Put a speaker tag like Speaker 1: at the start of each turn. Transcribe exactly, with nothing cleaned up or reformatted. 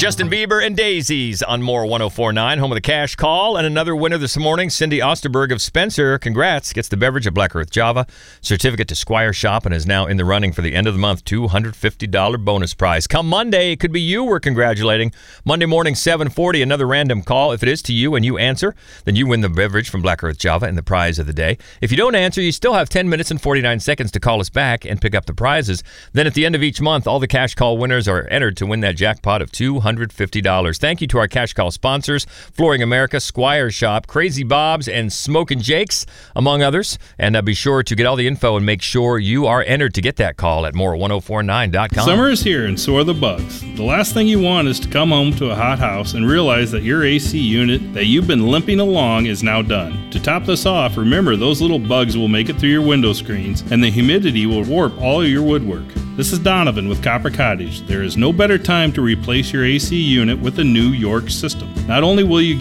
Speaker 1: Justin Bieber and Daisies on More one oh four point nine, home of the cash call. And another winner this morning, Cindy Osterberg of Spencer. Congrats. Gets the beverage of Black Earth Java, certificate to Squire Shop, and is now in the running for the end of the month two hundred fifty dollars bonus prize. Come Monday, it could be you we're congratulating. Monday morning, seven forty, another random call. If it is to you and you answer, then you win the beverage from Black Earth Java and the prize of the day. If you don't answer, you still have ten minutes and forty-nine seconds to call us back and pick up the prizes. Then at the end of each month, all the cash call winners are entered to win that jackpot of two hundred fifty dollars. Thank you to our cash call sponsors, Flooring America, Squire Shop, Crazy Bob's, and Smokin' Jake's, among others. And uh, be sure to get all the info and make sure you are entered to get that call at more ten forty-nine dot com.
Speaker 2: Summer is here and so are the bugs. The last thing you want is to come home to a hot house and realize that your A C unit that you've been limping along is now done. To top this off, remember those little bugs will make it through your window screens and the humidity will warp all your woodwork. This is Donovan with Copper Cottage. There is no better time to replace your A C unit with a new York system. Not only will you